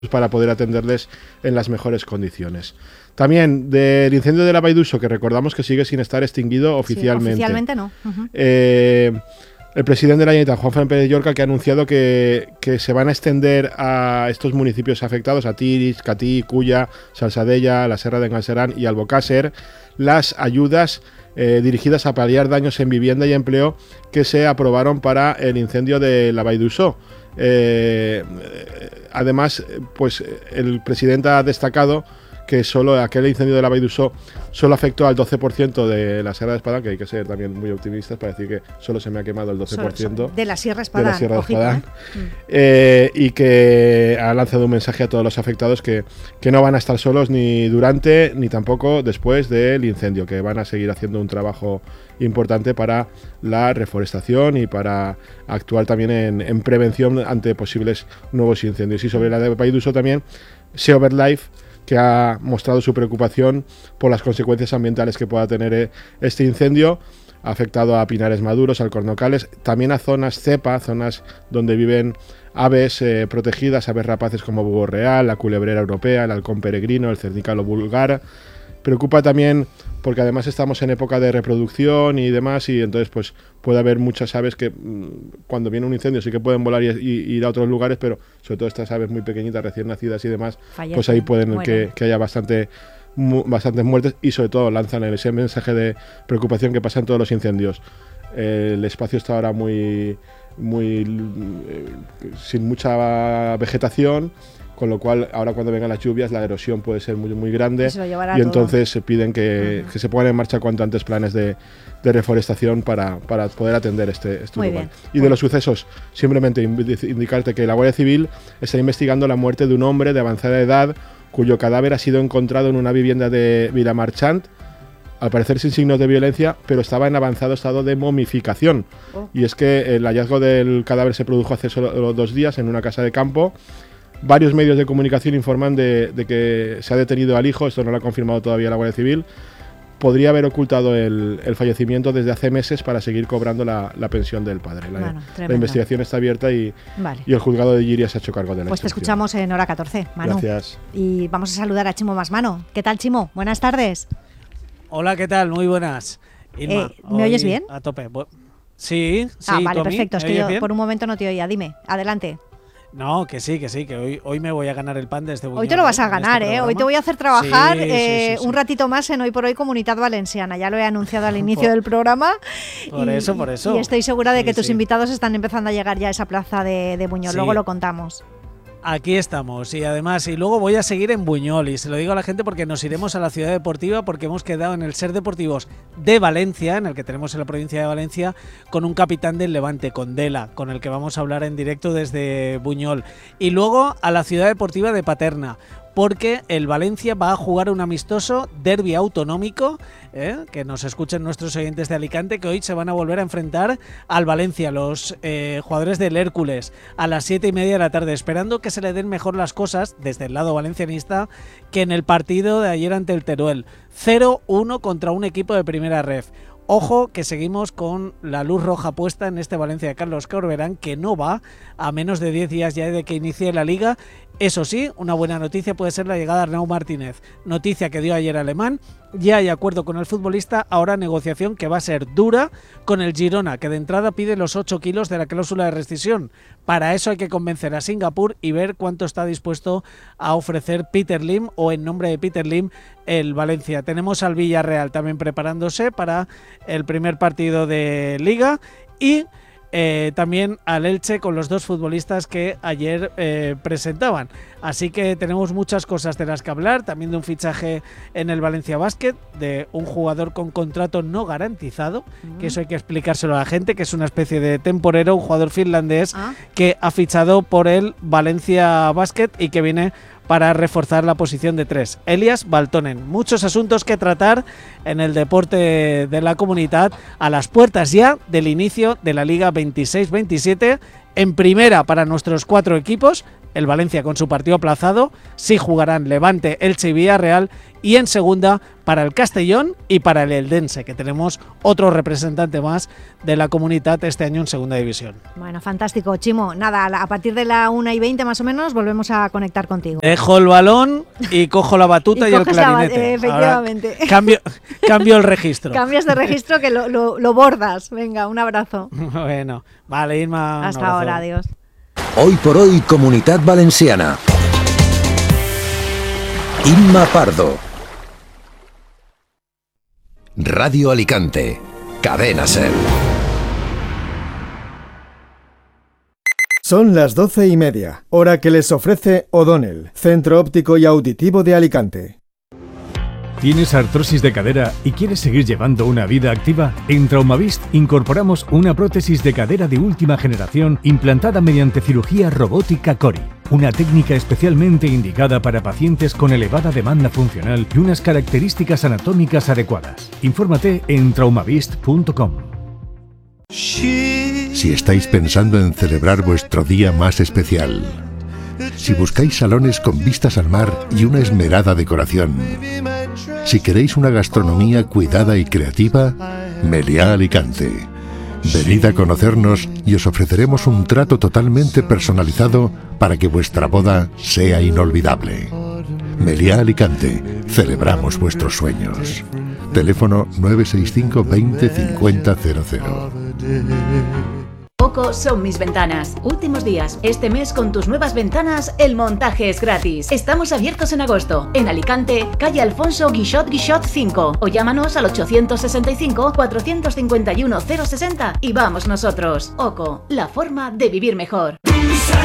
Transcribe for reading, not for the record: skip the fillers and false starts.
para poder atenderles en las mejores condiciones. También del incendio de la Vall d'Uixó, que recordamos que sigue sin estar extinguido oficialmente. Sí, oficialmente no. El presidente de la Generalitat, Juan Fernández de Llorca, que ha anunciado que se van a extender a estos municipios afectados, a Tírig, Catí, Culla, Salsadella, la Serra de Galceran y Albocàsser, las ayudas dirigidas a paliar daños en vivienda y empleo que se aprobaron para el incendio de la Vall d'Uixó. Además, pues el presidente ha destacado que solo aquel incendio de la Vall d'Uixó solo afectó al 12% de la Sierra de Espadán, que hay que ser también muy optimistas para decir que solo se me ha quemado el 12% de la Sierra de Espadán, y que ha lanzado un mensaje a todos los afectados que no van a estar solos ni durante ni tampoco después del incendio, que van a seguir haciendo un trabajo importante para la reforestación y para actuar también en prevención ante posibles nuevos incendios. Y sobre la de Vall d'Uixó también, Seoverlife, que ha mostrado su preocupación por las consecuencias ambientales que pueda tener este incendio. Ha afectado a pinares maduros, alcornocales, también a zonas cepa, zonas donde viven aves protegidas, aves rapaces como búho real, la culebrera europea, el halcón peregrino, el cernícalo vulgar. Preocupa también porque además estamos en época de reproducción y demás, y entonces pues puede haber muchas aves que cuando viene un incendio sí que pueden volar y ir a otros lugares, pero sobre todo estas aves muy pequeñitas, recién nacidas y demás, pues ahí pueden que haya bastantes muertes, y sobre todo lanzan ese mensaje de preocupación que pasa en todos los incendios. El espacio está ahora muy sin mucha vegetación, con lo cual ahora cuando vengan las lluvias la erosión puede ser muy grande, y entonces se piden que se pongan en marcha cuanto antes planes de reforestación para poder atender este lugar. Y de los sucesos, simplemente indicarte que la Guardia Civil está investigando la muerte de un hombre de avanzada edad cuyo cadáver ha sido encontrado en una vivienda de Vilamarchant, al parecer sin signos de violencia, pero estaba en avanzado estado de momificación. Y es que el hallazgo del cadáver se produjo hace solo 2 días en una casa de campo. Varios medios de comunicación informan de que se ha detenido al hijo, esto no lo ha confirmado todavía la Guardia Civil. Podría haber ocultado el fallecimiento desde hace meses para seguir cobrando la pensión del padre. La investigación está abierta y el juzgado de Llíria se ha hecho cargo de la Pues te escuchamos en Hora 14, Manu. Gracias. Y vamos a saludar a Chimo Masmano. ¿Qué tal, Chimo? Buenas tardes. Hola, ¿qué tal? Muy buenas. Irma, ¿me oyes bien? A tope. Sí. Vale, perfecto. Es que yo por un momento no te oía. Dime, adelante. No, que sí, que hoy me voy a ganar el pan desde Buñol. Hoy te lo vas a ganar, Hoy te voy a hacer trabajar un ratito más en Hoy por Hoy Comunitat Valenciana. Ya lo he anunciado al inicio del programa. Por eso. Y estoy segura de que tus invitados están empezando a llegar ya a esa plaza de Buñol. Luego lo contamos. Aquí estamos, y además, y luego voy a seguir en Buñol, y se lo digo a la gente porque nos iremos a la ciudad deportiva, porque hemos quedado en el Ser Deportivos de Valencia, en el que tenemos en la provincia de Valencia, con un capitán del Levante, con Dela, con el que vamos a hablar en directo desde Buñol. Y luego a la ciudad deportiva de Paterna, porque el Valencia va a jugar un amistoso derbi autonómico, que nos escuchen nuestros oyentes de Alicante, que hoy se van a volver a enfrentar al Valencia, los jugadores del Hércules, a las 7:30 de la tarde, esperando que se le den mejor las cosas desde el lado valencianista que en el partido de ayer ante el Teruel. 0-1 contra un equipo de primera ref. Ojo que seguimos con la luz roja puesta en este Valencia de Carlos Corberán, que no va a menos de 10 días ya de que inicie la Liga. Eso sí, una buena noticia puede ser la llegada de Arnau Martínez, noticia que dio ayer Alemán. Ya hay acuerdo con el futbolista, ahora negociación que va a ser dura con el Girona, que de entrada pide los 8 kilos de la cláusula de rescisión. Para eso hay que convencer a Singapur y ver cuánto está dispuesto a ofrecer Peter Lim, o en nombre de Peter Lim, el Valencia. Tenemos al Villarreal también preparándose para el primer partido de Liga, y también al Elche con los 2 futbolistas que ayer presentaban. Así que tenemos muchas cosas de las que hablar, también de un fichaje en el Valencia Basket, de un jugador con contrato no garantizado, que eso hay que explicárselo a la gente, que es una especie de temporero, un jugador finlandés que ha fichado por el Valencia Basket y que viene para reforzar la posición de 3. Elias Baltonen. Muchos asuntos que tratar en el deporte de la comunidad, a las puertas ya del inicio de la Liga 26-27, en primera para nuestros 4 equipos, el Valencia con su partido aplazado. Sí jugarán Levante, Elche y Villarreal, y en segunda para el Castellón y para el Eldense, que tenemos otro representante más de la Comunitat este año en segunda división. Bueno, fantástico, Chimo. Nada, a partir de la 1:20 más o menos volvemos a conectar contigo. Dejo el balón y cojo la batuta y el clarinete. Efectivamente. Ahora cambio el registro. Cambias de registro que lo bordas. Venga, un abrazo. Bueno, vale, Irma. Hasta ahora, adiós. Hoy por hoy, Comunitat Valenciana. Imma Pardo. Radio Alicante. Cadena SER. Son las 12:30, hora que les ofrece O'Donnell, Centro Óptico y Auditivo de Alicante. ¿Tienes artrosis de cadera y quieres seguir llevando una vida activa? En Traumavist incorporamos una prótesis de cadera de última generación implantada mediante cirugía robótica CORI, una técnica especialmente indicada para pacientes con elevada demanda funcional y unas características anatómicas adecuadas. Infórmate en traumavist.com. Si estáis pensando en celebrar vuestro día más especial, si buscáis salones con vistas al mar y una esmerada decoración, si queréis una gastronomía cuidada y creativa, Meliá Alicante. Venid a conocernos y os ofreceremos un trato totalmente personalizado para que vuestra boda sea inolvidable. Meliá Alicante, celebramos vuestros sueños. Teléfono 965 20 50 00. OCO son mis ventanas. Últimos días. Este mes con tus nuevas ventanas el montaje es gratis. Estamos abiertos en agosto. En Alicante, calle Alfonso Guixot 5. O llámanos al 865 451 060 y vamos nosotros. OCO, la forma de vivir mejor.